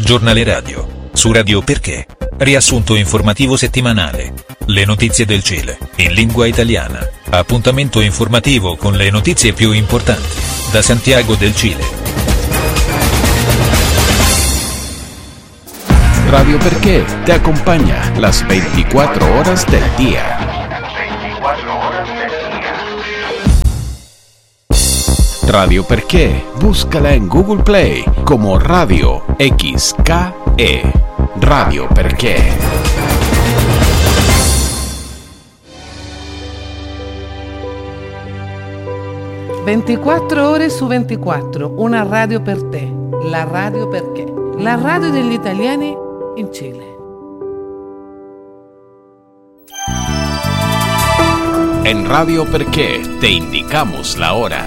Giornale radio. Su Radio Perché. Riassunto informativo settimanale. Le notizie del Cile, in lingua italiana. Appuntamento informativo con le notizie più importanti. Da Santiago del Cile. Radio Perché te acompaña las 24 horas del día. Radio Perché, búscala en Google Play como Radio XKE. Radio Perché. «24 ore su 24, una radio per te, la Radio Perché, la radio degli italiani in Cile». En Radio Perché te indicamos la hora.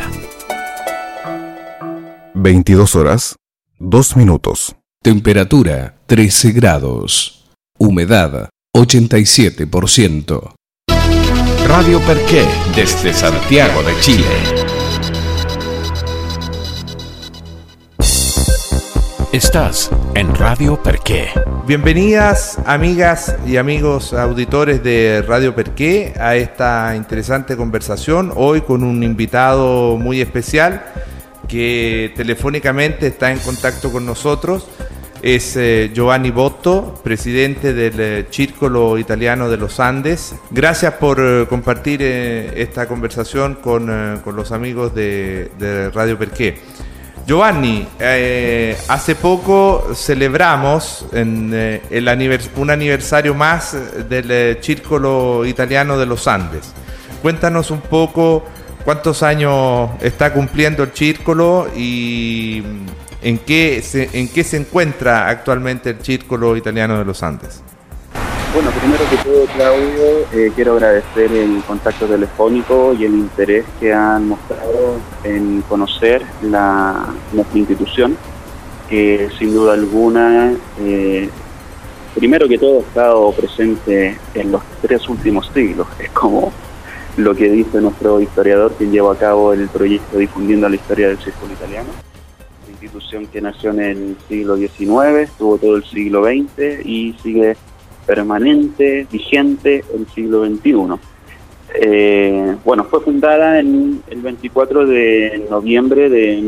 22 horas, 2 minutos. Temperatura 13 grados. Humedad 87%. Radio Perché desde Santiago de Chile. Estás en Radio Perché. Bienvenidas amigas y amigos auditores de Radio Perché a esta interesante conversación, hoy con un invitado muy especial que telefónicamente está en contacto con nosotros. Es Giovanni Botto, presidente del Círculo Italiano de los Andes. Gracias por compartir esta conversación con los amigos de Radio Perché. Giovanni, hace poco celebramos un aniversario más del Círculo Italiano de los Andes. Cuéntanos un poco cuántos años está cumpliendo el Círculo y en qué se encuentra actualmente el Círculo Italiano de los Andes. Bueno, primero que todo, Claudio, quiero agradecer el contacto telefónico y el interés que han mostrado en conocer nuestra institución, que sin duda alguna, primero que todo, ha estado presente en los 3 últimos siglos. Es como lo que dice nuestro historiador, quien lleva a cabo el proyecto Difundiendo la Historia del Círculo Italiano. Una institución que nació en el siglo XIX, estuvo todo el siglo XX y sigue permanente, vigente, el siglo XXI. Fue fundada el 24 de noviembre de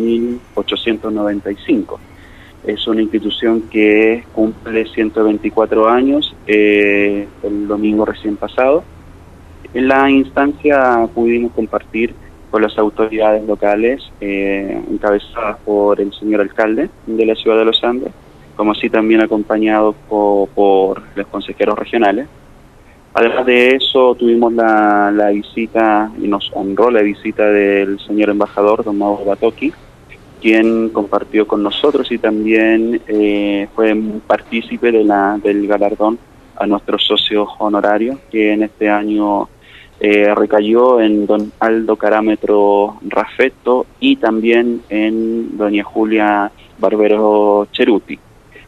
1895. Es una institución que cumple 124 años el domingo recién pasado. En la instancia pudimos compartir con las autoridades locales, encabezadas por el señor alcalde de la ciudad de Los Andes, como así también acompañado por los consejeros regionales. Además de eso, tuvimos la visita, y nos honró la visita del señor embajador, don Mauro Batocchi, quien compartió con nosotros y también fue partícipe del galardón a nuestros socios honorarios, que en este año recayó en don Aldo Carámetro Raffetto y también en doña Julia Barbero Cheruti.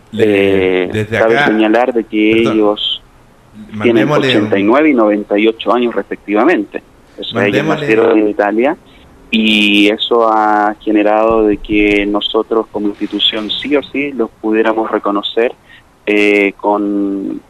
Cabe señalar de que ellos tienen 89 y 98 años respectivamente. Ellos nacieron en Italia y eso ha generado de que nosotros como institución sí o sí los pudiéramos reconocer con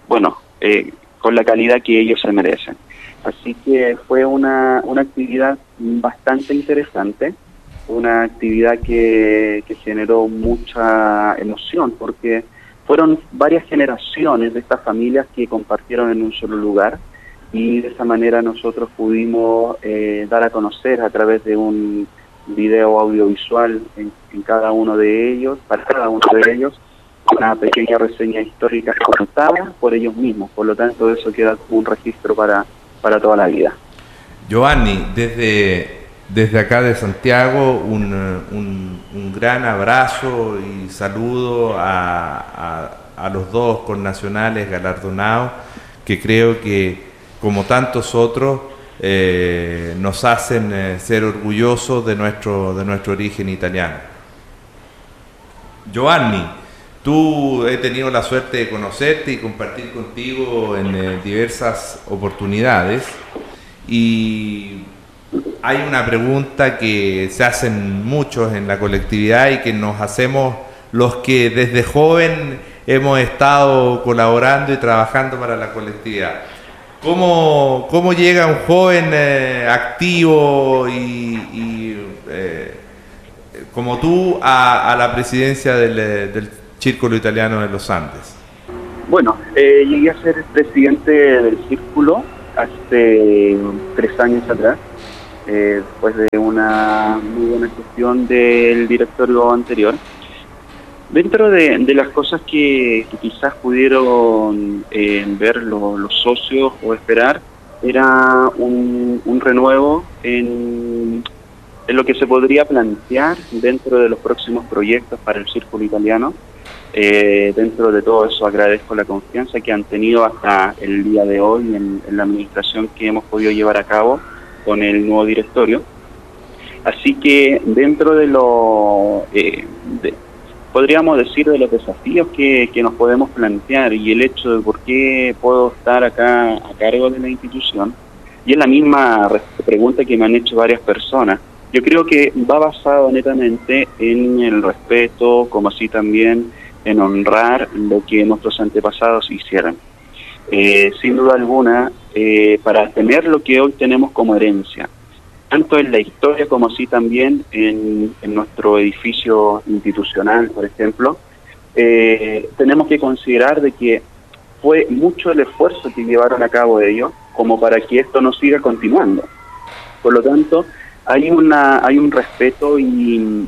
la calidad que ellos se merecen. Así que fue una actividad bastante interesante, una actividad que generó mucha emoción, porque fueron varias generaciones de estas familias que compartieron en un solo lugar, y de esa manera nosotros pudimos dar a conocer a través de un video audiovisual en cada uno de ellos, para cada uno de ellos, una pequeña reseña histórica contada por ellos mismos. Por lo tanto, eso queda como un registro para toda la vida. Giovanni, desde acá de Santiago, un gran abrazo y saludo a los dos connacionales galardonados, que creo que, como tantos otros, nos hacen ser orgullosos de nuestro origen italiano. Giovanni, tú he tenido la suerte de conocerte y compartir contigo en diversas oportunidades, y hay una pregunta que se hacen muchos en la colectividad y que nos hacemos los que desde joven hemos estado colaborando y trabajando para la colectividad. ¿Cómo llega un joven activo y como tú a la presidencia del Círculo Italiano de los Andes? Bueno, llegué a ser presidente del Círculo hace 3 años atrás, después de una muy buena gestión del directorio anterior. Dentro de las cosas que quizás pudieron ver los socios o esperar, era un renuevo en lo que se podría plantear dentro de los próximos proyectos para el Círculo Italiano. Dentro de todo eso agradezco la confianza que han tenido hasta el día de hoy en la administración que hemos podido llevar a cabo con el nuevo directorio. Así que dentro de podríamos decir de los desafíos que nos podemos plantear y el hecho de por qué puedo estar acá a cargo de la institución, y es la misma pregunta que me han hecho varias personas. Yo creo que va basado netamente en el respeto, como así también en honrar lo que nuestros antepasados hicieron. Sin duda alguna, para tener lo que hoy tenemos como herencia, tanto en la historia como así también en nuestro edificio institucional, por ejemplo, tenemos que considerar de que fue mucho el esfuerzo que llevaron a cabo ellos como para que esto no siga continuando. Por lo tanto, hay un respeto y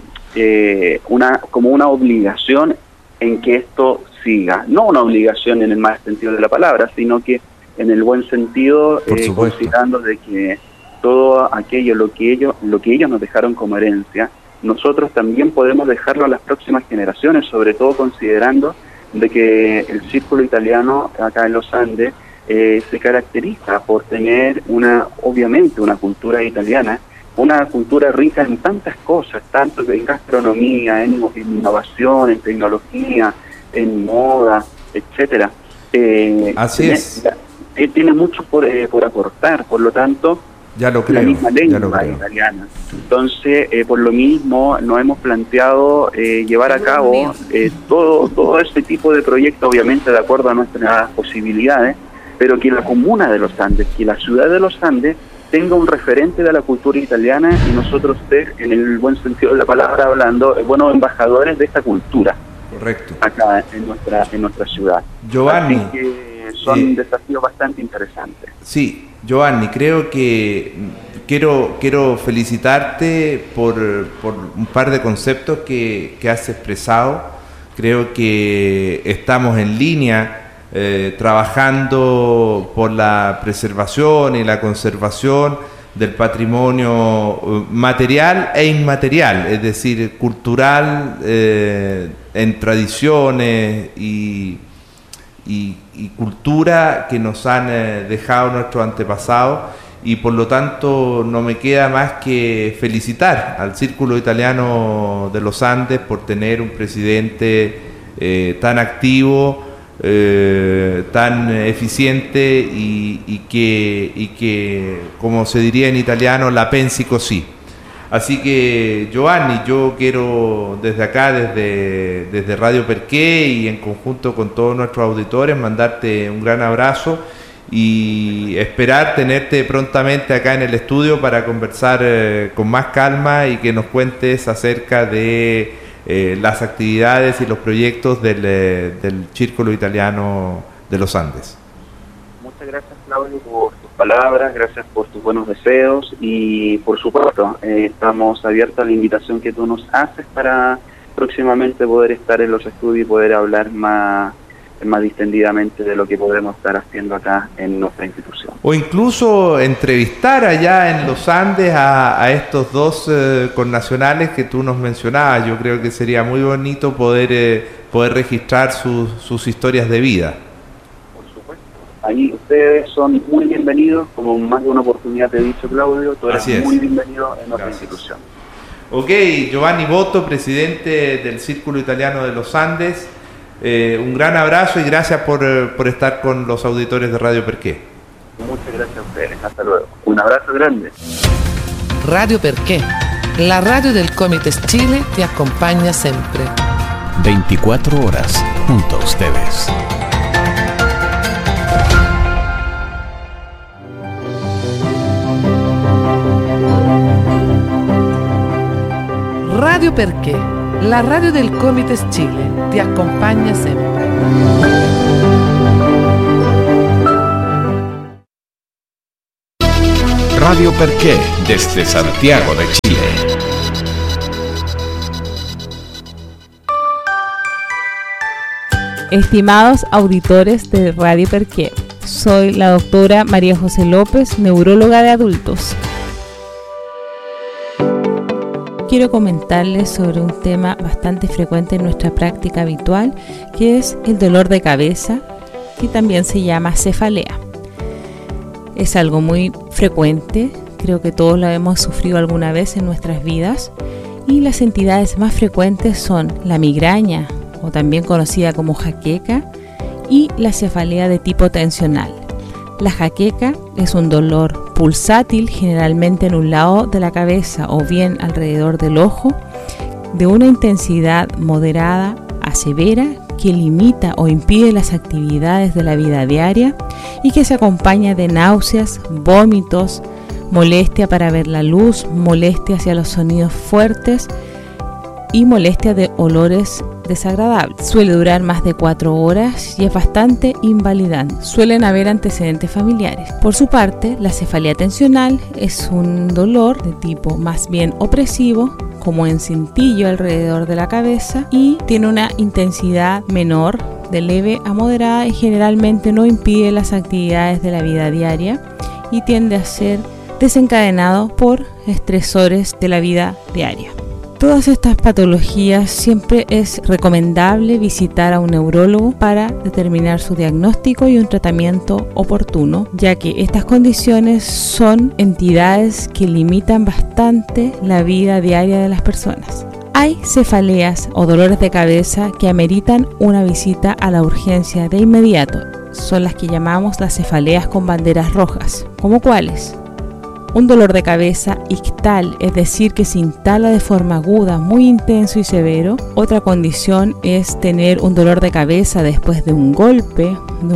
como una obligación en que esto siga. No una obligación en el más sentido de la palabra, sino que en el buen sentido, considerando de que todo aquello, lo que ellos nos dejaron como herencia, nosotros también podemos dejarlo a las próximas generaciones, sobre todo considerando de que el Círculo Italiano acá en los Andes se caracteriza por tener obviamente una cultura italiana, una cultura rica en tantas cosas, tanto en gastronomía, en innovación, en tecnología, en moda, etcétera. Así es. Tiene mucho por aportar, por lo tanto, ya lo creo, la misma lengua italiana. Entonces, por lo mismo, nos hemos planteado llevar a cabo todo este tipo de proyectos, obviamente de acuerdo a nuestras posibilidades, pero que la comuna de los Andes, que la ciudad de los Andes tenga un referente de la cultura italiana y nosotros ser, en el buen sentido de la palabra hablando, buenos embajadores de esta cultura. Correcto. Acá en nuestra ciudad. Giovanni, así que son desafíos bastante interesantes. Sí, Giovanni, creo que quiero felicitarte por un par de conceptos que has expresado. Creo que estamos en línea trabajando por la preservación y la conservación del patrimonio material e inmaterial, es decir, cultural, en tradiciones y cultura que nos han dejado nuestros antepasados, y por lo tanto no me queda más que felicitar al Círculo Italiano de los Andes por tener un presidente tan activo, tan eficiente y que, como se diría en italiano, la pensi così. Así que, Giovanni, yo quiero desde acá, desde Radio Perché y en conjunto con todos nuestros auditores, mandarte un gran abrazo y esperar tenerte prontamente acá en el estudio para conversar con más calma y que nos cuentes acerca de las actividades y los proyectos del Círculo Italiano de los Andes. Muchas gracias, Claudio, por tus palabras, gracias por tus buenos deseos y por supuesto estamos abiertos a la invitación que tú nos haces para próximamente poder estar en los estudios y poder hablar más distendidamente de lo que podemos estar haciendo acá en nuestra institución. O incluso entrevistar allá en los Andes a estos dos connacionales que tú nos mencionabas. Yo creo que sería muy bonito poder registrar sus historias de vida. Por supuesto. Ahí ustedes son muy bienvenidos, como más de una oportunidad te he dicho, Claudio, tú eres muy bienvenido en nuestra institución. Ok, Giovanni Botto, presidente del Círculo Italiano de los Andes. Un gran abrazo y gracias por estar con los auditores de Radio Perché. Muchas gracias a ustedes, hasta luego. Un abrazo grande. Radio Perché, la radio del Comites Chile ti accompagna sempre. 24 horas junto a ustedes. Radio Perché, la radio del Comites Chile, ti accompagna sempre. Radio Perché, desde Santiago de Chile. Estimados auditores de Radio Perché, soy la doctora María José López, neuróloga de adultos. Quiero comentarles sobre un tema bastante frecuente en nuestra práctica habitual, que es el dolor de cabeza, que también se llama cefalea. Es algo muy frecuente, creo que todos lo hemos sufrido alguna vez en nuestras vidas, y las entidades más frecuentes son la migraña, o también conocida como jaqueca, y la cefalea de tipo tensional. La jaqueca es un dolor pulsátil, generalmente en un lado de la cabeza o bien alrededor del ojo, de una intensidad moderada a severa que limita o impide las actividades de la vida diaria y que se acompaña de náuseas, vómitos, molestia para ver la luz, molestia hacia los sonidos fuertes y molestia de olores desagradables. Suele durar más de 4 horas y es bastante invalidante. Suelen haber antecedentes familiares. Por su parte, la cefalea tensional es un dolor de tipo más bien opresivo, como en cintillo alrededor de la cabeza, y tiene una intensidad menor, de leve a moderada, y generalmente no impide las actividades de la vida diaria y tiende a ser desencadenado por estresores de la vida diaria. Todas estas patologías siempre es recomendable visitar a un neurólogo para determinar su diagnóstico y un tratamiento oportuno, ya que estas condiciones son entidades que limitan bastante la vida diaria de las personas. Hay cefaleas o dolores de cabeza que ameritan una visita a la urgencia de inmediato. Son las que llamamos las cefaleas con banderas rojas. ¿Cómo cuáles? Un dolor de cabeza ictal, es decir, que se instala de forma aguda, muy intenso y severo. Otra condición es tener un dolor de cabeza después de un golpe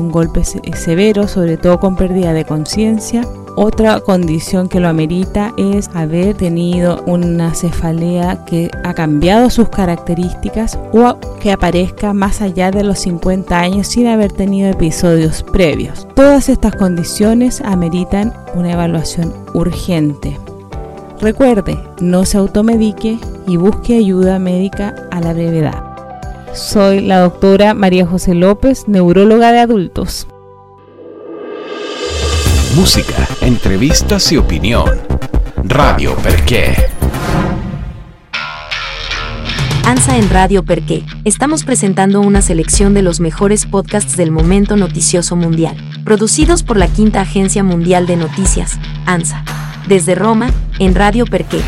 severo, sobre todo con pérdida de conciencia. Otra condición que lo amerita es haber tenido una cefalea que ha cambiado sus características o que aparezca más allá de los 50 años sin haber tenido episodios previos. Todas estas condiciones ameritan una evaluación urgente. Recuerde, no se automedique y busque ayuda médica a la brevedad. Soy la doctora María José López, neuróloga de adultos. Música, entrevistas y opinión. Radio Perché. ANSA en Radio Perché. Estamos presentando una selección de los mejores podcasts del momento noticioso mundial, producidos por la Quinta Agencia Mundial de Noticias, ANSA. Desde Roma, en Radio Perché.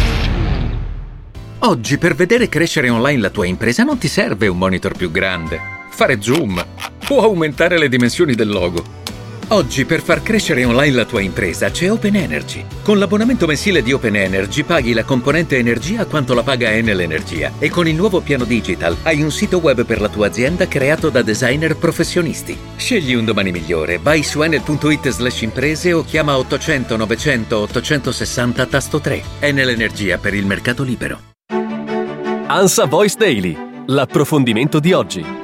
Oggi per vedere crescere online la tua impresa non ti serve un monitor più grande, fare zoom o aumentare le dimensioni del logo. Oggi per far crescere online la tua impresa c'è Open Energy. Con l'abbonamento mensile di Open Energy paghi la componente energia quanto la paga Enel Energia e con il nuovo piano digital hai un sito web per la tua azienda creato da designer professionisti. Scegli un domani migliore, vai su enel.it/imprese o chiama 800 900 860 tasto 3. Enel Energia per il mercato libero. ANSA Voice Daily, l'approfondimento di oggi.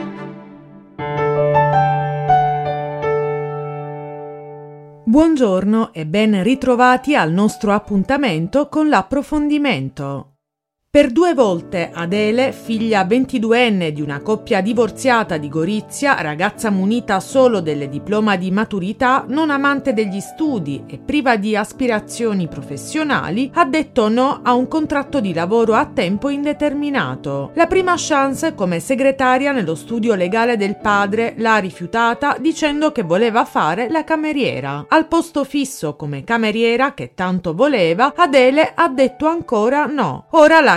Buongiorno e ben ritrovati al nostro appuntamento con l'approfondimento. Per 2 volte Adele, figlia 22enne di una coppia divorziata di Gorizia, ragazza munita solo del diploma di maturità, non amante degli studi e priva di aspirazioni professionali, ha detto no a un contratto di lavoro a tempo indeterminato. La prima chance come segretaria nello studio legale del padre l'ha rifiutata dicendo che voleva fare la cameriera. Al posto fisso come cameriera che tanto voleva, Adele ha detto ancora no. Ora la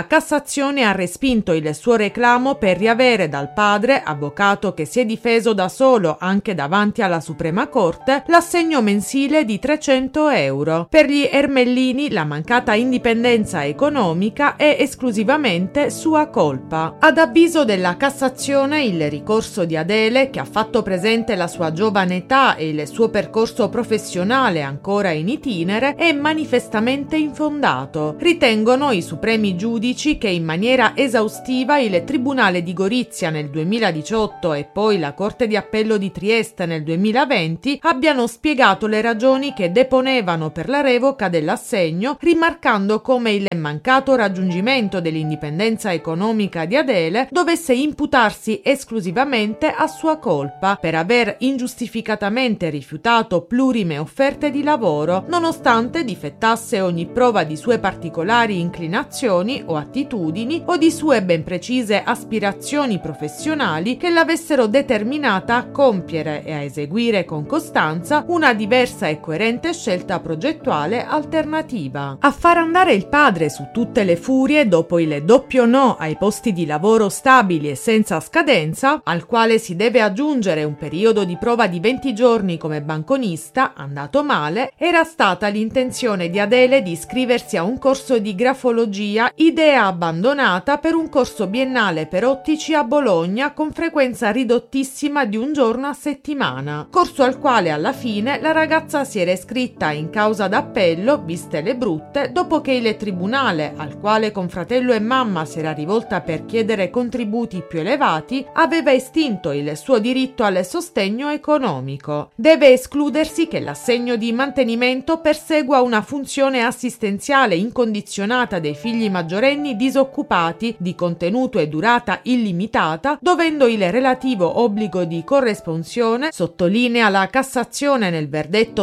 Cassazione ha respinto il suo reclamo per riavere dal padre, avvocato che si è difeso da solo anche davanti alla Suprema Corte, l'assegno mensile di 300 euro. Per gli Ermellini la mancata indipendenza economica è esclusivamente sua colpa. Ad avviso della Cassazione, il ricorso di Adele, che ha fatto presente la sua giovane età e il suo percorso professionale ancora in itinere, è manifestamente infondato. Ritengono i supremi giudici che in maniera esaustiva il Tribunale di Gorizia nel 2018 e poi la Corte di Appello di Trieste nel 2020 abbiano spiegato le ragioni che deponevano per la revoca dell'assegno, rimarcando come il mancato raggiungimento dell'indipendenza economica di Adele dovesse imputarsi esclusivamente a sua colpa per aver ingiustificatamente rifiutato plurime offerte di lavoro, nonostante difettasse ogni prova di sue particolari inclinazioni o attitudini o di sue ben precise aspirazioni professionali che l'avessero determinata a compiere e a eseguire con costanza una diversa e coerente scelta progettuale alternativa. A far andare il padre su tutte le furie dopo il doppio no ai posti di lavoro stabili e senza scadenza, al quale si deve aggiungere un periodo di prova di 20 giorni come banconista, andato male, era stata l'intenzione di Adele di iscriversi a un corso di grafologia, idea abbandonata per un corso biennale per ottici a Bologna con frequenza ridottissima di un giorno a settimana, corso al quale alla fine la ragazza si era iscritta in causa d'appello, viste le brutte, dopo che il tribunale, al quale con fratello e mamma si era rivolta per chiedere contributi più elevati, aveva estinto il suo diritto al sostegno economico. Deve escludersi che l'assegno di mantenimento persegua una funzione assistenziale incondizionata dei figli maggiorenni disoccupati di contenuto e durata illimitata, dovendo il relativo obbligo di corresponsione, sottolinea la Cassazione nel verdetto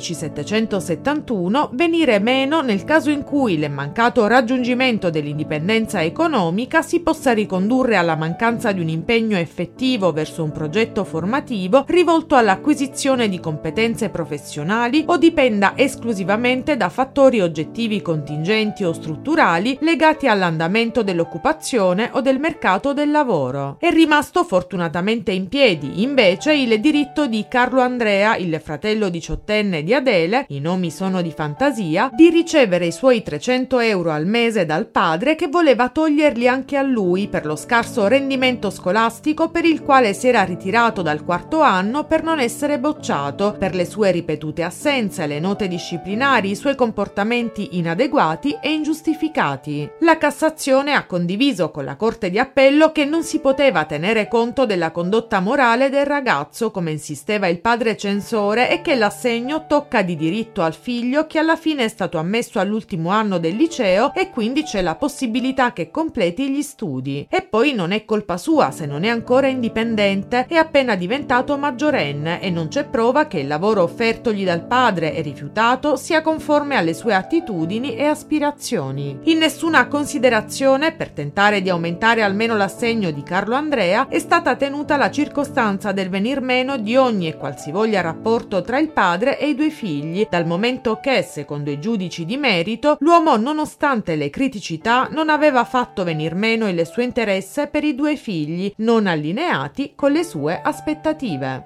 16771, venire meno nel caso in cui il mancato raggiungimento dell'indipendenza economica si possa ricondurre alla mancanza di un impegno effettivo verso un progetto formativo rivolto all'acquisizione di competenze professionali o dipenda esclusivamente da fattori oggettivi contingenti o strutturali legati all'andamento dell'occupazione o del mercato del lavoro. È rimasto fortunatamente in piedi, invece, il diritto di Carlo Andrea, il fratello diciottenne di Adele, i nomi sono di fantasia, di ricevere i suoi 300 euro al mese dal padre, che voleva toglierli anche a lui per lo scarso rendimento scolastico per il quale si era ritirato dal quarto anno per non essere bocciato, per le sue ripetute assenze, le note disciplinari, i suoi comportamenti inadeguati e ingiustificati. La Cassazione ha condiviso con la Corte di Appello che non si poteva tenere conto della condotta morale del ragazzo, come insisteva il padre censore, e che l'assegno tocca di diritto al figlio, che alla fine è stato ammesso all'ultimo anno del liceo e quindi c'è la possibilità che completi gli studi. E poi non è colpa sua se non è ancora indipendente, è appena diventato maggiorenne e non c'è prova che il lavoro offertogli dal padre e rifiutato sia conforme alle sue attitudini e aspirazioni. In nessuna considerazione, per tentare di aumentare almeno l'assegno di Carlo Andrea, è stata tenuta la circostanza del venir meno di ogni e qualsivoglia rapporto tra il padre e i due figli, dal momento che, secondo i giudici di merito, l'uomo, nonostante le criticità, non aveva fatto venir meno il suo interesse per i due figli, non allineati con le sue aspettative.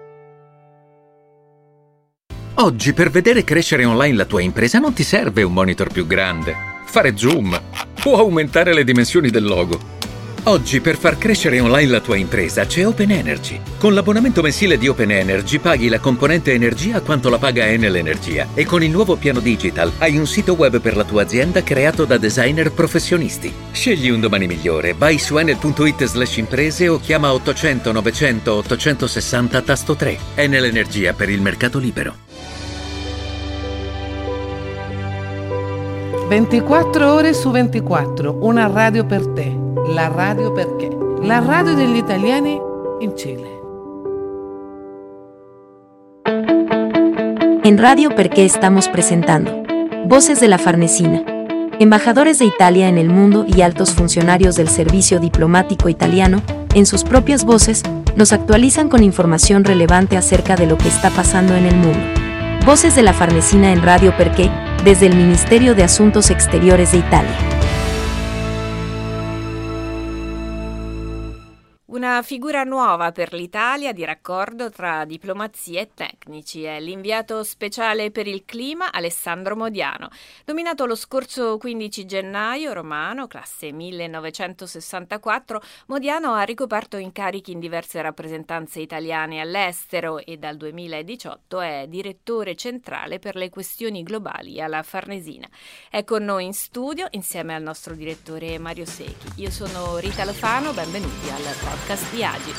Oggi per vedere crescere online la tua impresa non ti serve un monitor più grande, fare zoom o aumentare le dimensioni del logo. Oggi per far crescere online la tua impresa c'è Open Energy. Con l'abbonamento mensile di Open Energy paghi la componente energia quanto la paga Enel Energia e con il nuovo piano digital hai un sito web per la tua azienda creato da designer professionisti. Scegli un domani migliore, vai su enel.it/imprese o chiama 800 900 860 tasto 3. Enel Energia per il mercato libero. 24 ore su 24, una radio per te, la radio perché, la radio degli italiani in Cile. En Radio Perché estamos presentando Voces de la Farnesina. Embajadores de Italia en el mundo y altos funcionarios del servicio diplomático italiano, en sus propias voces, nos actualizan con información relevante acerca de lo que está pasando en el mundo. Voces de la Farnesina en Radio Perché, desde el Ministerio de Asuntos Exteriores de Italia. Una figura nuova per l'Italia di raccordo tra diplomazia e tecnici è l'inviato speciale per il clima Alessandro Modiano. Nominato lo scorso 15 gennaio, romano, classe 1964, Modiano ha ricoperto incarichi in diverse rappresentanze italiane all'estero e dal 2018 è direttore centrale per le questioni globali alla Farnesina. È con noi in studio insieme al nostro direttore Mario Secchi. Io sono Rita Lofano, benvenuti al podcast di Agi.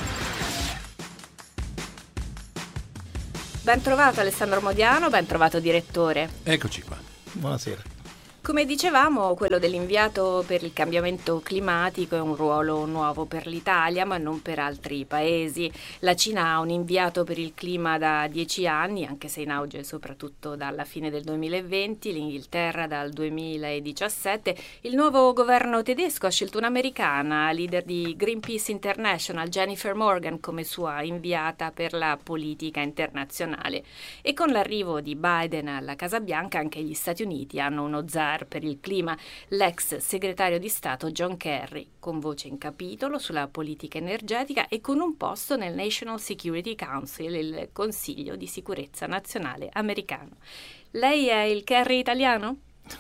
Ben trovato Alessandro Modiano, ben trovato direttore. Eccoci qua, buonasera. Come dicevamo, quello dell'inviato per il cambiamento climatico è un ruolo nuovo per l'Italia, ma non per altri paesi. La Cina ha un inviato per il clima da 10 anni, anche se in auge soprattutto dalla fine del 2020, l'Inghilterra dal 2017. Il nuovo governo tedesco ha scelto un'americana, leader di Greenpeace International, Jennifer Morgan, come sua inviata per la politica internazionale. E con l'arrivo di Biden alla Casa Bianca, anche gli Stati Uniti hanno uno zar per il clima, l'ex segretario di Stato John Kerry, con voce in capitolo sulla politica energetica e con un posto nel National Security Council, il Consiglio di Sicurezza Nazionale americano. Lei è il Kerry italiano?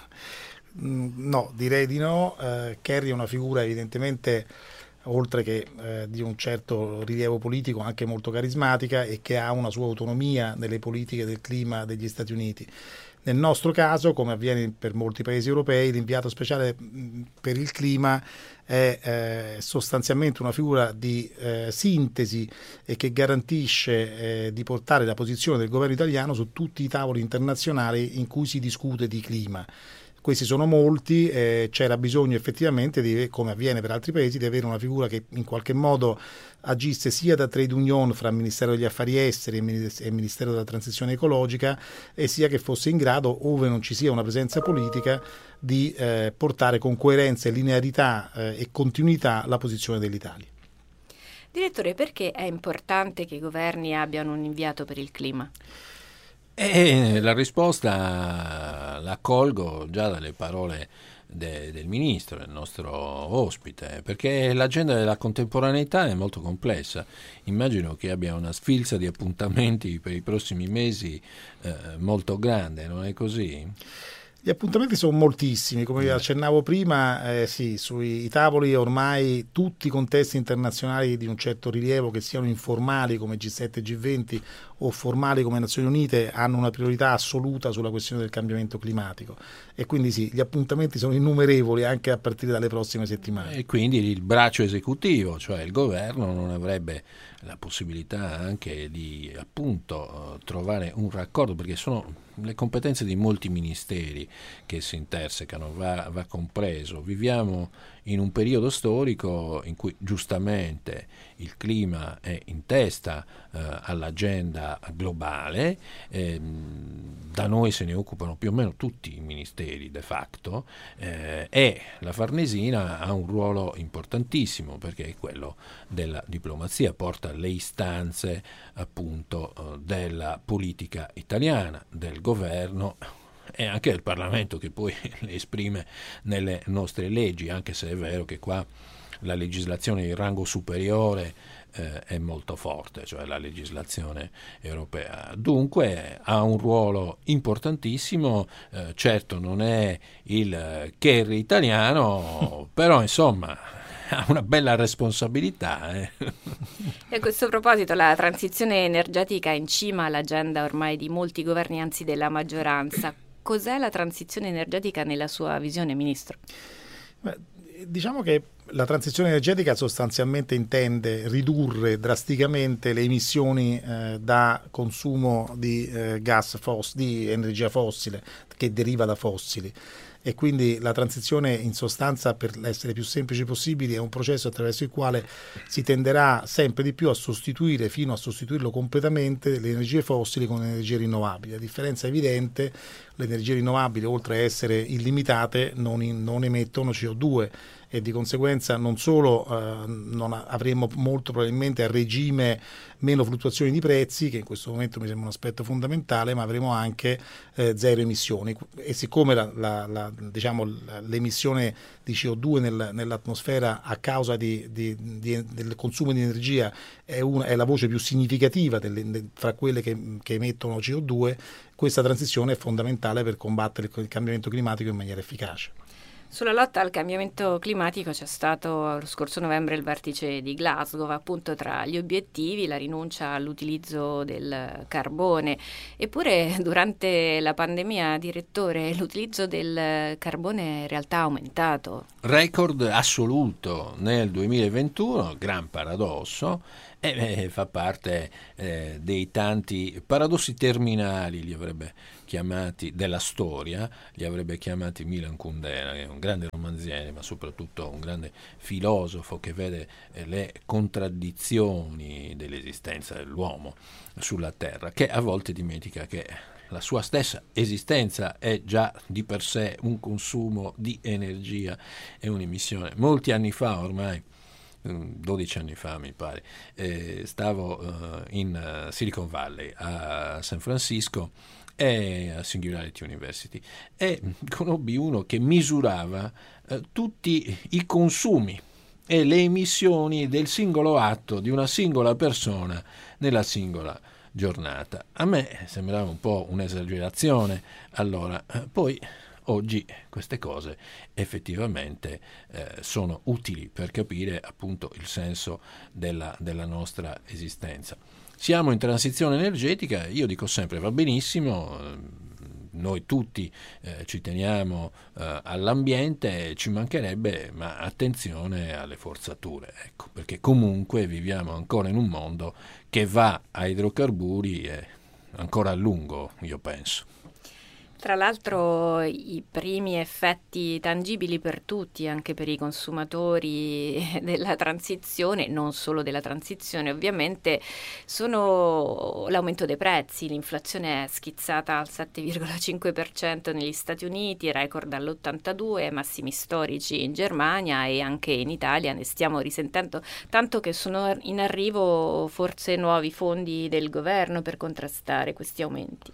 No, direi di no. Kerry è una figura evidentemente, oltre che di un certo rilievo politico, anche molto carismatica e che ha una sua autonomia nelle politiche del clima degli Stati Uniti. Nel nostro caso, come avviene per molti paesi europei, l'inviato speciale per il clima è sostanzialmente una figura di sintesi e che garantisce di portare la posizione del governo italiano su tutti i tavoli internazionali in cui si discute di clima. Questi sono molti, c'era bisogno effettivamente, come avviene per altri paesi, di avere una figura che in qualche modo agisse sia da trade union fra il Ministero degli Affari Esteri e il Ministero della Transizione Ecologica, e sia che fosse in grado, ove non ci sia una presenza politica, di portare con coerenza e linearità e continuità la posizione dell'Italia. Direttore, perché è importante che i governi abbiano un inviato per il clima? La risposta la colgo già dalle parole del ministro, del nostro ospite, perché l'agenda della contemporaneità è molto complessa. Immagino che abbia una sfilza di appuntamenti per i prossimi mesi molto grande, non è così? Gli appuntamenti sono moltissimi, come vi accennavo prima, sì, sui tavoli ormai tutti i contesti internazionali di un certo rilievo, che siano informali come G7 e G20 o formali come Nazioni Unite, hanno una priorità assoluta sulla questione del cambiamento climatico, e quindi sì, gli appuntamenti sono innumerevoli anche a partire dalle prossime settimane. E quindi il braccio esecutivo, cioè il governo, non avrebbe la possibilità anche di appunto trovare un raccordo, perché sono le competenze di molti ministeri che si intersecano, va compreso. Viviamo in un periodo storico in cui giustamente il clima è in testa all'agenda globale, da noi se ne occupano più o meno tutti i ministeri de facto, e la Farnesina ha un ruolo importantissimo perché è quello della diplomazia, porta le istanze appunto della politica italiana, del governo e anche del Parlamento, che poi le esprime nelle nostre leggi, anche se è vero che qua la legislazione di rango superiore è molto forte, cioè la legislazione europea. Dunque ha un ruolo importantissimo, certo non è il Kerry italiano, però insomma ha una bella responsabilità. E a questo proposito la transizione energetica è in cima all'agenda ormai di molti governi, anzi della maggioranza. Cos'è la transizione energetica nella sua visione, Ministro? Diciamo che la transizione energetica sostanzialmente intende ridurre drasticamente le emissioni da consumo di di energia fossile che deriva da fossili, e quindi la transizione, in sostanza, per essere più semplici possibili, è un processo attraverso il quale si tenderà sempre di più a sostituire, fino a sostituirlo completamente, le energie fossili con energie rinnovabili. La differenza è evidente: le energie rinnovabili, oltre a essere illimitate, non emettono CO2, e di conseguenza non solo non avremo molto probabilmente a regime meno fluttuazioni di prezzi, che in questo momento mi sembra un aspetto fondamentale, ma avremo anche zero emissioni. E siccome l'emissione di CO2 nell'atmosfera a causa del consumo di energia è la voce più significativa fra quelle che emettono CO2, questa transizione è fondamentale per combattere il cambiamento climatico in maniera efficace. Sulla lotta al cambiamento climatico c'è stato lo scorso novembre il vertice di Glasgow, appunto tra gli obiettivi la rinuncia all'utilizzo del carbone. Eppure durante la pandemia, direttore, l'utilizzo del carbone in realtà ha aumentato. Record assoluto nel 2021, gran paradosso, fa parte dei tanti paradossi terminali, li avrebbe chiamati, della storia, li avrebbe chiamati Milan Kundera, che è un grande romanziere ma soprattutto un grande filosofo che vede le contraddizioni dell'esistenza dell'uomo sulla Terra, che a volte dimentica che la sua stessa esistenza è già di per sé un consumo di energia e un'emissione. Molti anni fa, ormai 12 anni fa mi pare, stavo in Silicon Valley a San Francisco e a Singularity University e conobbi uno che misurava tutti i consumi e le emissioni del singolo atto di una singola persona nella singola giornata. A me sembrava un po' un'esagerazione, allora poi oggi queste cose effettivamente sono utili per capire appunto il senso della nostra esistenza. Siamo in transizione energetica, io dico sempre va benissimo, noi tutti ci teniamo all'ambiente, ci mancherebbe, ma attenzione alle forzature, ecco, perché comunque viviamo ancora in un mondo che va a idrocarburi ancora a lungo, io penso. Tra l'altro i primi effetti tangibili per tutti, anche per i consumatori della transizione, non solo della transizione ovviamente, sono l'aumento dei prezzi. L'inflazione è schizzata al 7,5% negli Stati Uniti, record all'82, massimi storici in Germania e anche in Italia ne stiamo risentendo, tanto che sono in arrivo forse nuovi fondi del governo per contrastare questi aumenti.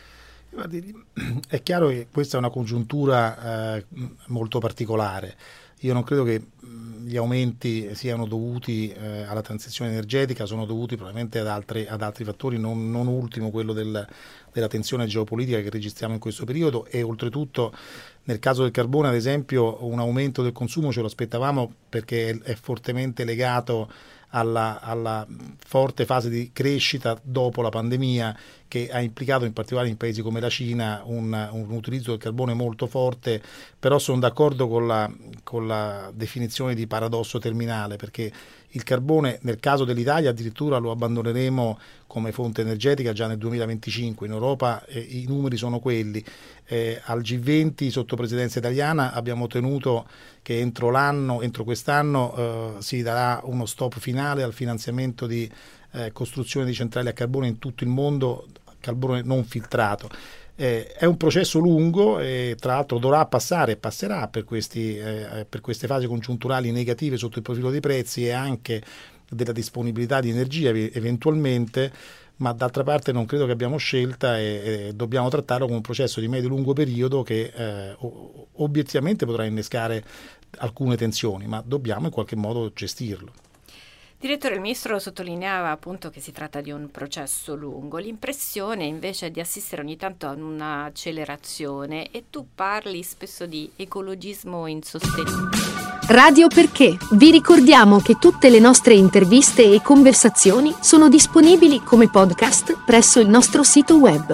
È chiaro che questa è una congiuntura molto particolare. Io non credo che gli aumenti siano dovuti alla transizione energetica, sono dovuti probabilmente ad altri fattori, non ultimo quello della tensione geopolitica che registriamo in questo periodo, e oltretutto nel caso del carbone, ad esempio, un aumento del consumo ce lo aspettavamo perché è fortemente legato alla forte fase di crescita dopo la pandemia, che ha implicato in particolare in paesi come la Cina un utilizzo del carbone molto forte. Però sono d'accordo con la definizione di paradosso terminale, perché il carbone nel caso dell'Italia addirittura lo abbandoneremo come fonte energetica già nel 2025, in Europa i numeri sono quelli. Al G20 sotto presidenza italiana abbiamo ottenuto che entro quest'anno si darà uno stop finale al finanziamento di costruzione di centrali a carbone in tutto il mondo, carbone non filtrato. È un processo lungo e tra l'altro dovrà passare e passerà per queste fasi congiunturali negative sotto il profilo dei prezzi e anche della disponibilità di energia eventualmente, ma d'altra parte non credo che abbiamo scelta e dobbiamo trattarlo come un processo di medio-lungo periodo che obiettivamente potrà innescare alcune tensioni, ma dobbiamo in qualche modo gestirlo. Direttore, il Ministro sottolineava appunto che si tratta di un processo lungo. L'impressione invece è di assistere ogni tanto a un'accelerazione, e tu parli spesso di ecologismo insostenibile. Radio Perché. Vi ricordiamo che tutte le nostre interviste e conversazioni sono disponibili come podcast presso il nostro sito web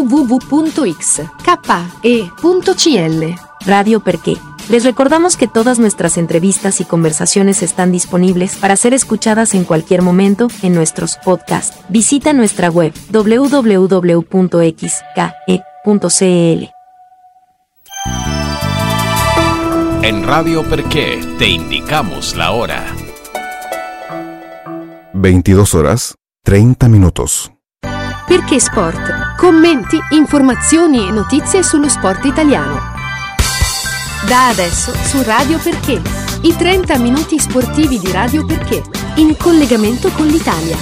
www.xke.cl. Radio Perché. Les recordamos que todas nuestras entrevistas y conversaciones están disponibles para ser escuchadas en cualquier momento en nuestros podcasts. Visita nuestra web www.xke.cl. En Radio Perché te indicamos la hora. 22 horas, 30 minutos. Perché Sport. Commenti, informazioni e notizie sullo sport italiano. Da adesso su Radio Perché. I 30 minuti sportivi di Radio Perché, in collegamento con l'Italia.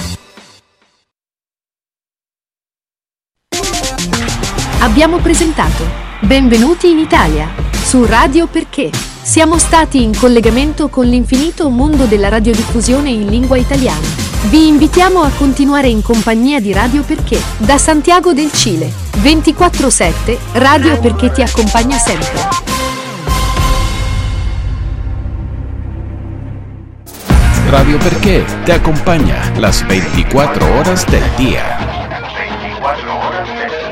Abbiamo presentato Benvenuti in Italia su Radio Perché. Siamo stati in collegamento con l'infinito mondo della radiodiffusione in lingua italiana. Vi invitiamo a continuare in compagnia di Radio Perché da Santiago del Cile. 24/7 Radio Perché ti accompagna sempre. Radio Perché te acompaña las 24 horas del día.